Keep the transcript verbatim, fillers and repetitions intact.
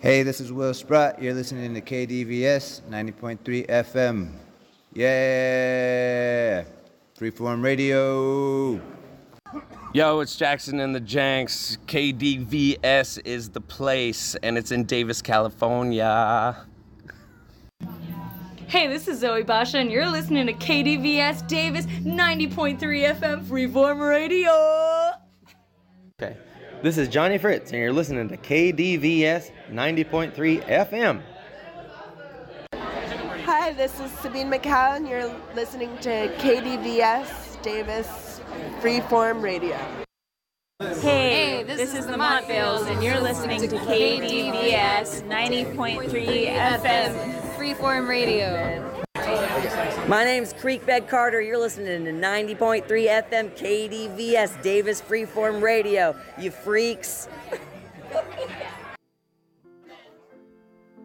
Hey, this is Will Spratt. You're listening to K D V S ninety point three F M. Yeah! Freeform Radio. Yo, it's Jackson and the Janks. K D V S is the place, and it's in Davis, California. Hey, this is Zoe Basha, and you're listening to K D V S Davis ninety point three F M Freeform Radio. Okay, this is Johnny Fritz, and you're listening to K D V S ninety point three F M. Hi, this is Sabine McCall, you're listening to K D V S Davis Freeform Radio. Hey, hey this, this is, is the Montvales, and you're listening to K D V S ninety point three F M Freeform Radio. My name's Creekbed Carter. You're listening to ninety point three F M K D V S Davis Freeform Radio. You freaks.